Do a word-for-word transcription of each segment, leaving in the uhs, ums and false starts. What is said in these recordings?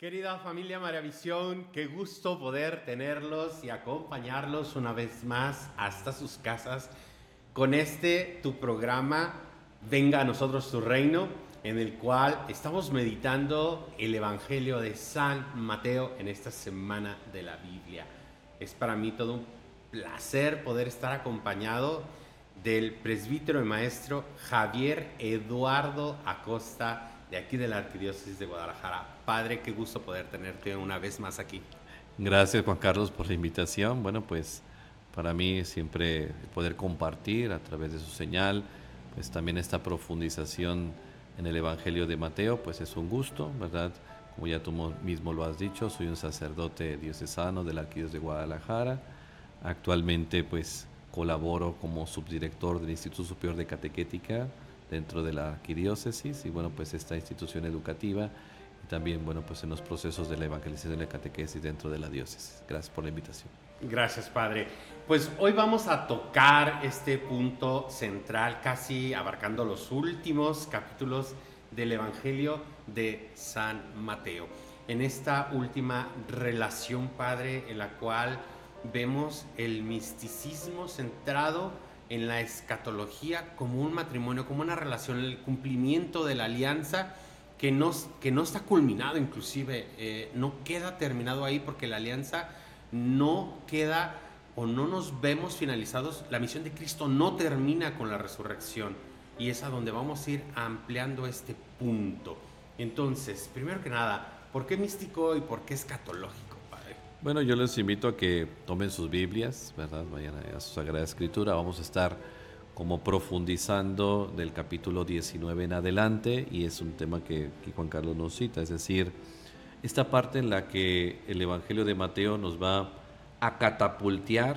Querida familia Maravisión, qué gusto poder tenerlos y acompañarlos una vez más hasta sus casas con este tu programa Venga a nosotros tu reino, en el cual estamos meditando el Evangelio de San Mateo en esta semana de la Biblia. Es para mí todo un placer poder estar acompañado del presbítero y maestro Javier Eduardo Acosta, de aquí de la Arquidiócesis de Guadalajara. Padre, qué gusto poder tenerte una vez más aquí. Gracias, Juan Carlos, por la invitación. Bueno, pues para mí siempre poder compartir a través de su señal, pues también esta profundización en el Evangelio de Mateo, pues es un gusto, ¿verdad? Como ya tú mismo lo has dicho, soy un sacerdote diocesano de la Arquidiócesis de Guadalajara. Actualmente, pues colaboro como subdirector del Instituto Superior de Catequética dentro de la Arquidiócesis y bueno, pues esta institución educativa y también, bueno, pues en los procesos de la evangelización y la catequesis dentro de la diócesis. Gracias por la invitación. Gracias, Padre. Pues hoy vamos a tocar este punto central, casi abarcando los últimos capítulos del Evangelio de San Mateo. En esta última relación, Padre, en la cual vemos el misticismo centrado en la escatología como un matrimonio, como una relación, el cumplimiento de la alianza que no, que no está culminado, inclusive eh, no queda terminado ahí, porque la alianza no queda o no nos vemos finalizados. La misión de Cristo no termina con la resurrección, y es a donde vamos a ir ampliando este punto. Entonces, primero que nada, ¿por qué místico y por qué escatológico, Padre? Bueno, yo les invito a que tomen sus Biblias, ¿verdad? Vayan a su Sagrada Escritura. Vamos a estar como profundizando del capítulo diecinueve en adelante, y es un tema que, que Juan Carlos nos cita, es decir, esta parte en la que el Evangelio de Mateo nos va a catapultear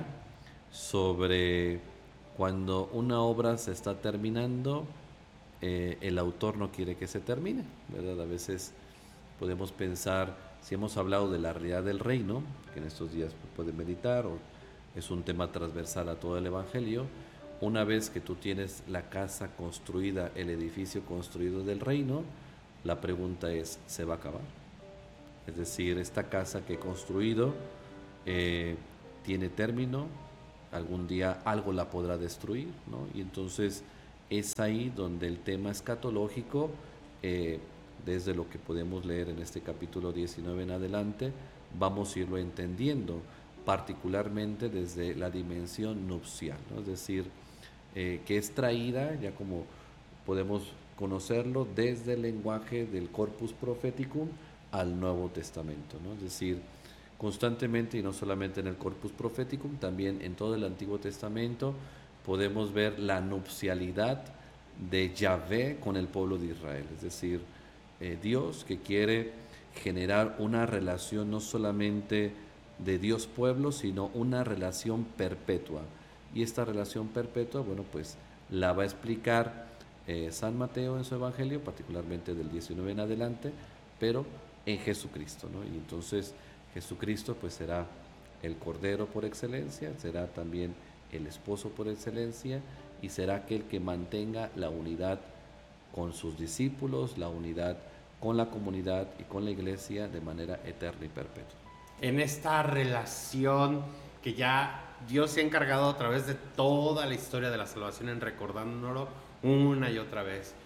sobre cuando una obra se está terminando, eh, el autor no quiere que se termine, ¿verdad? A veces podemos pensar, si hemos hablado de la realidad del reino, que en estos días pueden meditar, o es un tema transversal a todo el Evangelio, una vez que tú tienes la casa construida, el edificio construido del reino, la pregunta es, ¿se va a acabar? Es decir, esta casa que he construido eh, tiene término, algún día algo la podrá destruir, ¿no? Y entonces es ahí donde el tema escatológico, eh, desde lo que podemos leer en este capítulo diecinueve en adelante, vamos a irlo entendiendo, particularmente desde la dimensión nupcial, ¿no? Es decir, eh, que es traída, ya como podemos conocerlo, desde el lenguaje del corpus propheticum al Nuevo Testamento, ¿no? Es decir, constantemente, y no solamente en el corpus propheticum, también en todo el Antiguo Testamento podemos ver la nupcialidad de Yahvé con el pueblo de Israel, es decir, eh, Dios que quiere generar una relación no solamente de Dios-pueblo, sino una relación perpetua. Y esta relación perpetua, bueno, pues la va a explicar eh, San Mateo en su Evangelio, particularmente del diecinueve en adelante, pero en Jesucristo, ¿no? Y entonces Jesucristo pues será el Cordero por excelencia, será también el esposo por excelencia, y será aquel que mantenga la unidad con sus discípulos, la unidad con la comunidad y con la iglesia de manera eterna y perpetua. En esta relación que ya Dios se ha encargado a través de toda la historia de la salvación en recordándolo una y otra vez,